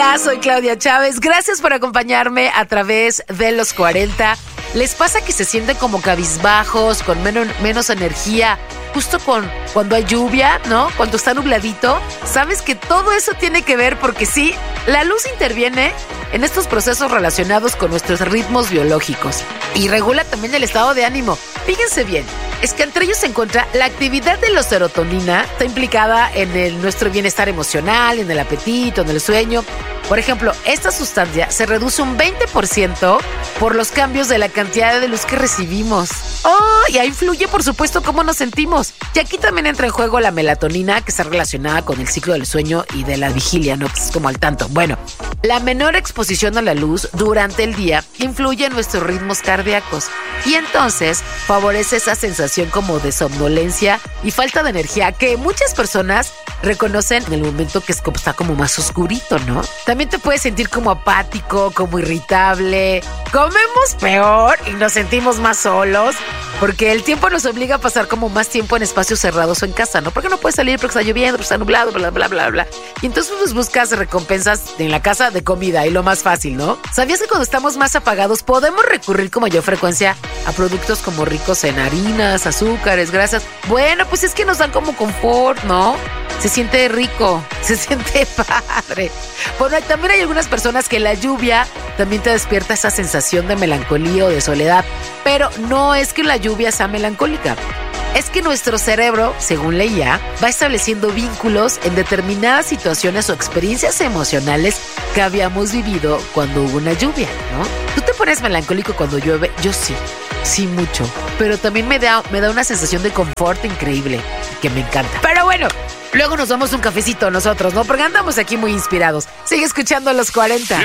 Hola, soy Claudia Chávez. Gracias por acompañarme a través de los 40. ¿Les pasa que se sienten como cabizbajos, con menos energía, justo cuando hay lluvia, ¿no? Cuando está nubladito. Sabes que todo eso tiene que ver porque sí, la luz interviene en estos procesos relacionados con nuestros ritmos biológicos y regula también el estado de ánimo. Fíjense bien, es que entre ellos se encuentra la actividad de la serotonina, está implicada en nuestro bienestar emocional, en el apetito, en el sueño. Por ejemplo, esta sustancia se reduce un 20% por los cambios de la cantidad de luz que recibimos. ¡Oh! Y ahí influye, por supuesto, cómo nos sentimos. Y aquí también entra en juego la melatonina, que está relacionada con el ciclo del sueño y de la vigilia, ¿no? Que es como al tanto. Bueno, la menor exposición a la luz durante el día influye en nuestros ritmos cardíacos y entonces favorece esa sensación como de somnolencia y falta de energía que muchas personas reconocen en el momento que está como más oscurito, ¿no? También te puedes sentir como apático, como irritable. Comemos peor y nos sentimos más solos porque el tiempo nos obliga a pasar como más tiempo en espacios cerrados o en casa, ¿no? Porque no puedes salir porque está lloviendo, porque está nublado, bla, bla, bla, bla. Y entonces pues buscas recompensas en la casa de comida y lo más fácil, ¿no? ¿Sabías que cuando estamos más apagados podemos recurrir con mayor frecuencia a productos como ricos en harinas, azúcares, grasas? Bueno, pues es que nos dan como confort, ¿no? Se siente rico, se siente padre. Bueno, también hay algunas personas que la lluvia también te despierta esa sensación de melancolía o de soledad, pero no es que la lluvia sea melancólica. Es que nuestro cerebro, según leía, va estableciendo vínculos en determinadas situaciones o experiencias emocionales que habíamos vivido cuando hubo una lluvia, ¿no? ¿Tú te pones melancólico cuando llueve? Yo sí mucho. Pero también me da una sensación de confort increíble que me encanta. Pero bueno, luego nos damos un cafecito nosotros, ¿no? Porque andamos aquí muy inspirados. Sigue escuchando Los 40.